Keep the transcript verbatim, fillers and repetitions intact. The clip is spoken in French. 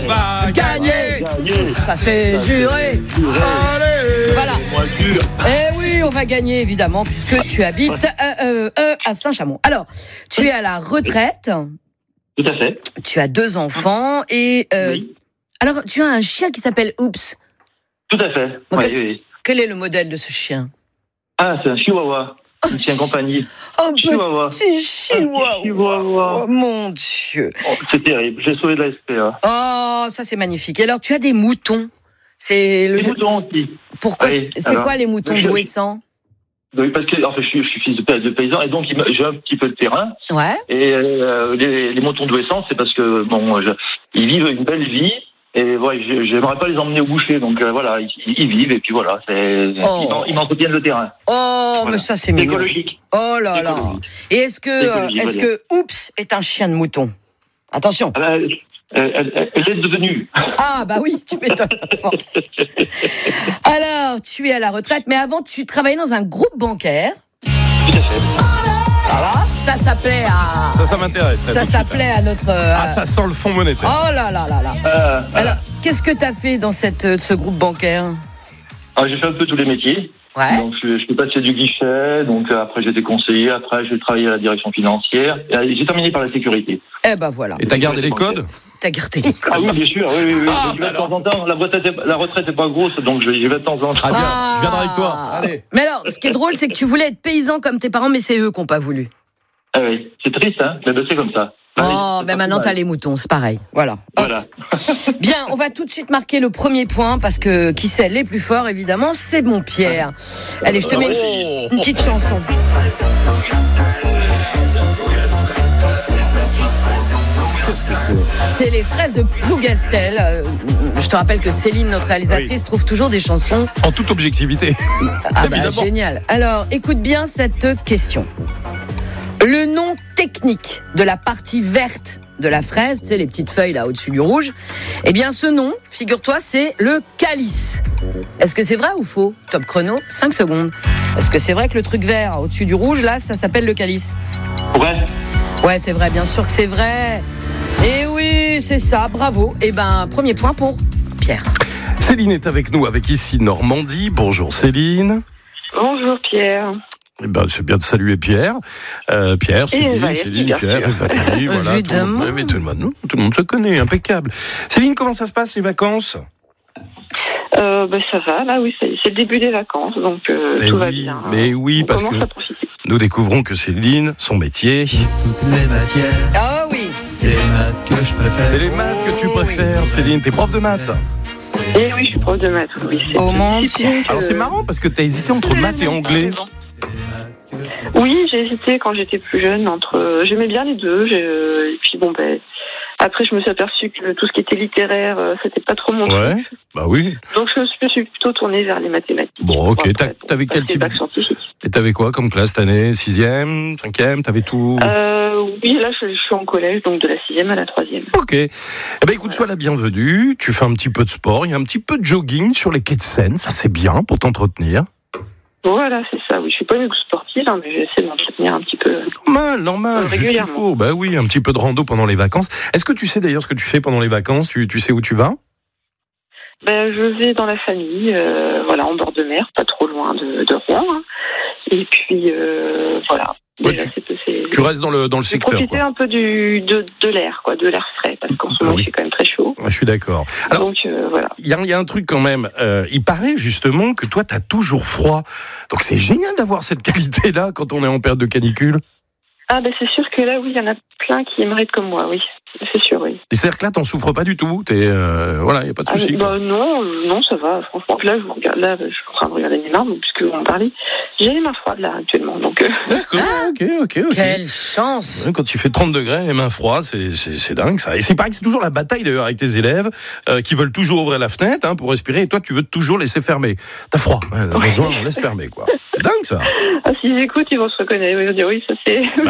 va gagner. Gagner. Ça c'est juré. Allez. Voilà. Moins dur. Eh oui, on va gagner évidemment puisque tu habites euh, euh, euh, à Saint-Chamond. Alors, tu es à la retraite. Tout à fait. Tu as deux enfants et euh, Oui. alors tu as un chien qui s'appelle Oops. Tout à fait. Ok. Oui, oui. Quel est le modèle de ce chien? Ah, c'est un chihuahua. Un chien compagnie. Oh, Chihuahua. petit chihuahua. Chihuahua. Oh, mon Dieu. Oh, c'est terrible. J'ai sauvé de la S P A. Oh, ça c'est magnifique. Et alors, tu as des moutons. C'est le Les jeu. moutons aussi. Pourquoi Oui, tu- C'est alors, quoi les moutons je- bouessants? Oui, parce que en fait, je, suis, je suis fils de, pa- de paysan et donc il me- j'ai un petit peu de terrain. Ouais. Et euh, les, les moutons d'ouessant, c'est parce que bon, je, ils vivent une belle vie. Et ouais, je j'aimerais pas les emmener au boucher, donc euh, voilà, ils, ils vivent et puis voilà, c'est, Oh. ils, m'en- ils m'entretiennent le terrain. Oh, Voilà. mais ça c'est C'est mignon. écologique. Oh là là. Écologique. Et est-ce que, euh, Écologique, est-ce voilà. que Oops est un chien de mouton? Attention. Ah bah, elle, elle, elle- elle est devenue. Ah bah oui, tu m'étonnes. à force. Alors, tu es à la retraite, mais avant, tu travaillais dans un groupe bancaire. Tout à fait. Ça s'appelait à. Ça, ça m'intéresse. là, Ça tout de suite. s'appelait à notre. euh, Ah, ça sent le fonds monétaire. Oh là là là là. Euh, Alors, qu'est-ce que tu as fait dans cette, euh, ce groupe bancaire? alors, j'ai fait un peu tous les métiers. Ouais. Donc, je, je suis passé du guichet, donc euh, après j'étais conseiller, après j'ai travaillé à la direction financière, et euh, j'ai terminé par la sécurité. Eh ben voilà. Et t'as gardé les codes? T'as gardé les codes. Ah oui, bien sûr, oui, oui, oui. Ah, Je vais de temps en temps, la retraite, est, la retraite est pas grosse, donc je, j'y vais de temps en temps. Très bien, Ah. je viendrai avec toi. Allez. Mais alors, ce qui est drôle, c'est que tu voulais être paysan comme tes parents, mais c'est eux qui n'ont pas voulu. Ah oui, c'est triste, hein, mais ben, c'est comme ça. Oh, Ah oui, ben maintenant t'as les moutons, c'est pareil. Voilà. Hop. Voilà. Bien, on va tout de suite marquer le premier point parce que qui sait les plus forts, évidemment, c'est mon Pierre. Allez, je te mets Oh. une petite chanson. Qu'est-ce que c'est? C'est les fraises de Plougastel. Euh, Je te rappelle que Céline, notre réalisatrice, trouve toujours des chansons. En toute objectivité. Ah bah, Évidemment. génial. Alors, écoute bien cette question. Le nom technique de la partie verte de la fraise, tu sais, les petites feuilles là au-dessus du rouge, eh bien ce nom, figure-toi, c'est le calice. Est-ce que c'est vrai ou faux? Top chrono, cinq secondes. Est-ce que c'est vrai que le truc vert au-dessus du rouge, là, ça s'appelle le calice? Ouais. Ouais, c'est vrai, bien sûr que c'est vrai. Et oui, c'est ça, bravo. Eh ben, premier point pour Pierre. Céline est avec nous, avec ici Normandie. Bonjour Céline. Bonjour Pierre. Eh ben, c'est bien de saluer Pierre. Euh, Pierre, Céline, Valérie, Céline, bien Pierre, sûr. et Valérie, voilà. Tout le, monde, Évidemment. mais tout, le monde, tout le monde se connaît, impeccable. Céline, comment ça se passe les vacances? Euh, ben, ça va, là oui, c'est, c'est le début des vacances, donc euh, Mais tout va oui, bien. mais oui, On parce commence que à profiter. nous découvrons que Céline, son métier, Toutes les matières, Ah oui. c'est les maths que je préfère. c'est les maths que tu préfères. Céline, t'es prof de maths. Et oui, je suis prof de maths, oui. C'est Oh une mon discipline Dieu. que- Alors c'est marrant parce que t'as hésité entre maths et anglais. Oui, j'ai hésité quand j'étais plus jeune entre. euh, J'aimais bien les deux, j'ai, euh, et puis bon ben. Après, je me suis aperçue que tout ce qui était littéraire, euh, c'était pas trop mon Ouais, truc. bah oui. Donc je me suis- je me suis plutôt tournée vers les mathématiques. Bon, ok. Après, T'as- bon, t'avais quel passer type- bac scientifique. Et t'avais quoi comme classe cette année? Sixième, cinquième, t'avais tout? Euh, oui, là, je, je suis en collège, donc de la sixième à la troisième. Ok. Eh ben écoute, sois la bienvenue. Tu fais un petit peu de sport, il y a un petit peu de jogging sur les quais de Seine, ça c'est bien pour t'entretenir. Voilà, c'est ça. Oui, je suis pas une sportive, hein, mais j'essaie de m'entretenir un petit peu. Normal, normal, Euh, juste qu'il régulièrement. faut. Bah oui, un petit peu de rando pendant les vacances. Est-ce que tu sais d'ailleurs ce que tu fais pendant les vacances? Tu, tu sais où tu vas? Ben, je vais dans la famille, euh, voilà, en bord de mer, pas trop loin de, de Rouen. Hein. Et puis, euh, voilà. Ouais, Déjà, c'est, c'est, Tu restes dans le, dans le je vais secteur, profiter quoi. un peu du, de, de l'air, quoi, de l'air frais, parce qu'en ce Ah moment, oui. il fait quand même très chaud. Ouais, je suis d'accord. Alors, Donc, euh, voilà. il y, a- il y a un truc quand même. Euh, il paraît justement que toi, t'as toujours froid. Donc c'est génial d'avoir cette qualité-là quand on est en période de canicule. Ah, ben, c'est sûr que là, oui, il y en a plein qui aimeraient être comme moi, oui. C'est sûr, oui. Et c'est-à-dire que là, t'en souffres pas du tout. T'es, euh, voilà, il n'y a pas de Ah, souci. bah, non, euh, non, ça va, franchement. Là, je vous regarde, là, je suis en train de regarder mes mains, puisque vous en parlez. J'ai les mains froides, là, actuellement, donc, euh, D'accord, ok, ok, ok. Quelle chance. Ouais, Quand il fait trente degrés, les mains froides, c'est, c'est, c'est dingue ça. Et c'est pareil que c'est toujours la bataille d'ailleurs avec tes élèves euh, qui veulent toujours ouvrir la fenêtre hein, pour respirer et toi tu veux toujours laisser fermer. T'as froid, ouais, besoin, on laisse fermer quoi. C'est dingue ça. ah, s'ils écoutent, ils vont se reconnaître, ils vont dire oui, ça c'est...